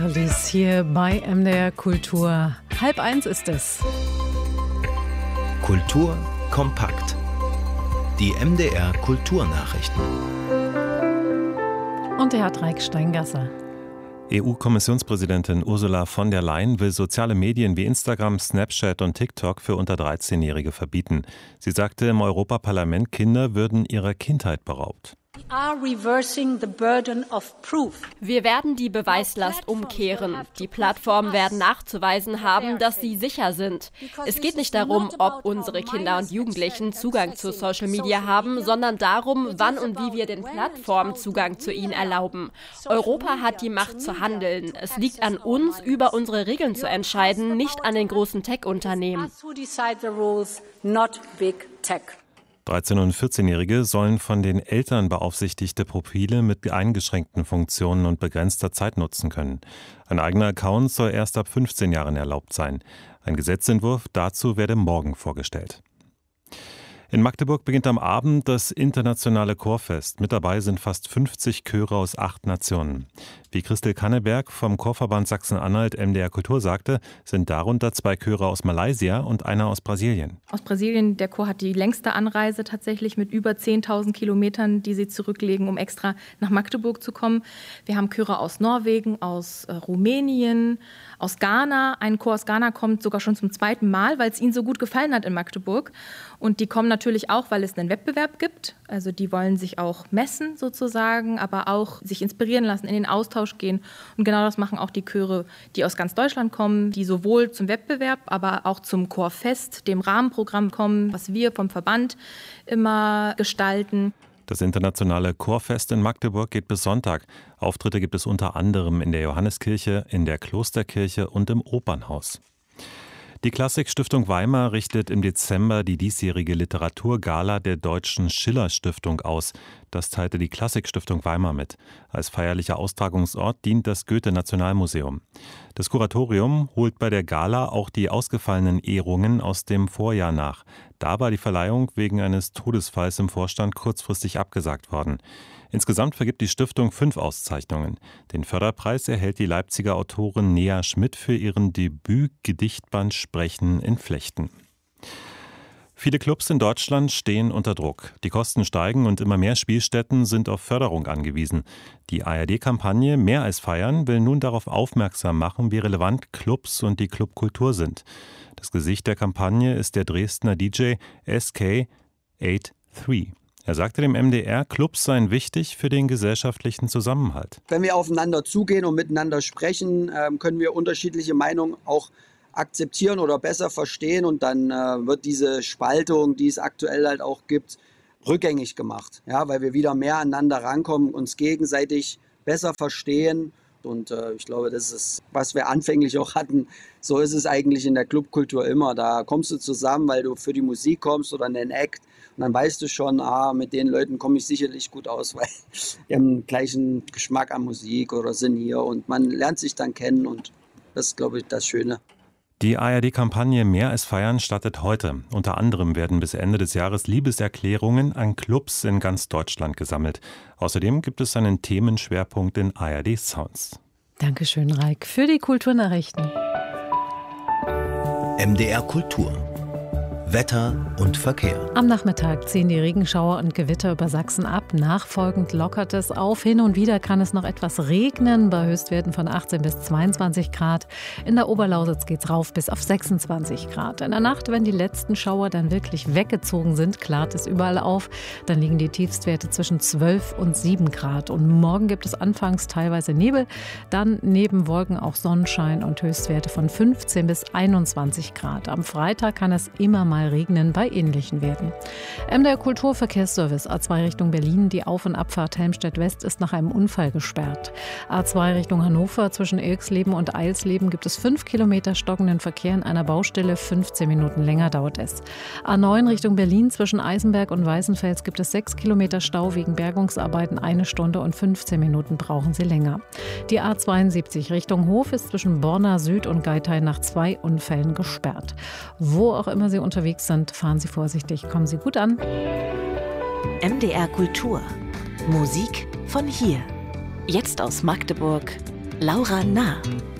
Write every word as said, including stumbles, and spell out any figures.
Lies hier bei M D R Kultur. Halb eins ist es. Kultur kompakt. Die M D R Kulturnachrichten. Und der hat Reik Steingasser. E U-Kommissionspräsidentin Ursula von der Leyen will soziale Medien wie Instagram, Snapchat und TikTok für unter dreizehnjährige verbieten. Sie sagte im Europaparlament, Kinder würden ihrer Kindheit beraubt. Wir werden die Beweislast umkehren. Die Plattformen werden nachzuweisen haben, dass sie sicher sind. Es geht nicht darum, ob unsere Kinder und Jugendlichen Zugang zu Social Media haben, sondern darum, wann und wie wir den Plattformen Zugang zu ihnen erlauben. Europa hat die Macht zu handeln. Es liegt an uns, über unsere Regeln zu entscheiden, nicht an den großen Tech-Unternehmen. dreizehn- und vierzehnjährige sollen von den Eltern beaufsichtigte Profile mit eingeschränkten Funktionen und begrenzter Zeit nutzen können. Ein eigener Account soll erst ab fünfzehn Jahren erlaubt sein. Ein Gesetzentwurf dazu werde morgen vorgestellt. In Magdeburg beginnt am Abend das internationale Chorfest. Mit dabei sind fast fünfzig Chöre aus acht Nationen. Wie Christel Kanneberg vom Chorverband Sachsen-Anhalt M D R Kultur sagte, sind darunter zwei Chöre aus Malaysia und einer aus Brasilien. Aus Brasilien, der Chor hat die längste Anreise tatsächlich mit über zehntausend Kilometern, die sie zurücklegen, um extra nach Magdeburg zu kommen. Wir haben Chöre aus Norwegen, aus äh, Rumänien, aus Ghana. Ein Chor aus Ghana kommt sogar schon zum zweiten Mal, weil es ihnen so gut gefallen hat in Magdeburg. Und die kommen natürlich auch, weil es einen Wettbewerb gibt. Also die wollen sich auch messen sozusagen, aber auch sich inspirieren lassen, in den Austausch gehen. Und genau das machen auch die Chöre, die aus ganz Deutschland kommen, die sowohl zum Wettbewerb, aber auch zum Chorfest, dem Rahmenprogramm kommen, was wir vom Verband immer gestalten. Das internationale Chorfest in Magdeburg geht bis Sonntag. Auftritte gibt es unter anderem in der Johanneskirche, in der Klosterkirche und im Opernhaus. Die Klassik-Stiftung Weimar richtet im Dezember die diesjährige Literaturgala der Deutschen Schiller-Stiftung aus. Das teilte die Klassik-Stiftung Weimar mit. Als feierlicher Austragungsort dient das Goethe-Nationalmuseum. Das Kuratorium holt bei der Gala auch die ausgefallenen Ehrungen aus dem Vorjahr nach. Da war die Verleihung wegen eines Todesfalls im Vorstand kurzfristig abgesagt worden. Insgesamt vergibt die Stiftung fünf Auszeichnungen. Den Förderpreis erhält die Leipziger Autorin Nea Schmidt für ihren Debüt-Gedichtband Sprechen in Flechten. Viele Clubs in Deutschland stehen unter Druck. Die Kosten steigen und immer mehr Spielstätten sind auf Förderung angewiesen. Die A R D-Kampagne Mehr als Feiern will nun darauf aufmerksam machen, wie relevant Clubs und die Clubkultur sind. Das Gesicht der Kampagne ist der Dresdner D J S K dreiundachtzig. Er sagte dem M D R, Clubs seien wichtig für den gesellschaftlichen Zusammenhalt. Wenn wir aufeinander zugehen und miteinander sprechen, können wir unterschiedliche Meinungen auch akzeptieren oder besser verstehen. Und dann wird diese Spaltung, die es aktuell halt auch gibt, rückgängig gemacht. Ja, weil wir wieder mehr aneinander rankommen, uns gegenseitig besser verstehen. Und äh, ich glaube, das ist, was wir anfänglich auch hatten. So ist es eigentlich in der Clubkultur immer. Da kommst du zusammen, weil du für die Musik kommst oder in den Act. Und dann weißt du schon, ah, mit den Leuten komme ich sicherlich gut aus, weil die haben den gleichen Geschmack an Musik oder sind hier. Und man lernt sich dann kennen und das ist, glaube ich, das Schöne. Die A R D-Kampagne Mehr als Feiern startet heute. Unter anderem werden bis Ende des Jahres Liebeserklärungen an Clubs in ganz Deutschland gesammelt. Außerdem gibt es einen Themenschwerpunkt in A R D Sounds. Dankeschön, Reik, für die Kulturnachrichten. M D R Kultur. Wetter und Verkehr. Am Nachmittag ziehen die Regenschauer und Gewitter über Sachsen ab. Nachfolgend lockert es auf. Hin und wieder kann es noch etwas regnen, bei Höchstwerten von achtzehn bis zweiundzwanzig Grad. In der Oberlausitz geht es rauf bis auf sechsundzwanzig Grad. In der Nacht, wenn die letzten Schauer dann wirklich weggezogen sind, klart es überall auf. Dann liegen die Tiefstwerte zwischen zwölf und sieben Grad. Und morgen gibt es anfangs teilweise Nebel, dann neben Wolken auch Sonnenschein und Höchstwerte von fünfzehn bis einundzwanzig Grad. Am Freitag kann es immer mal regnen bei ähnlichen Werten. M D R Kulturverkehrsservice A zwei Richtung Berlin. Die Auf- und Abfahrt Helmstedt West ist nach einem Unfall gesperrt. A zwei Richtung Hannover zwischen Ilksleben und Eilsleben gibt es fünf Kilometer stockenden Verkehr in einer Baustelle. fünfzehn Minuten länger dauert es. A neun Richtung Berlin zwischen Eisenberg und Weißenfels gibt es sechs Kilometer Stau wegen Bergungsarbeiten. Eine Stunde und fünfzehn Minuten brauchen Sie länger. Die A zweiundsiebzig Richtung Hof ist zwischen Borna Süd und Geithain nach zwei Unfällen gesperrt. Wo auch immer Sie unterwegs sind, fahren Sie vorsichtig. Kommen Sie gut an. M D R Kultur. Musik von hier. Jetzt aus Magdeburg. Laura Nah.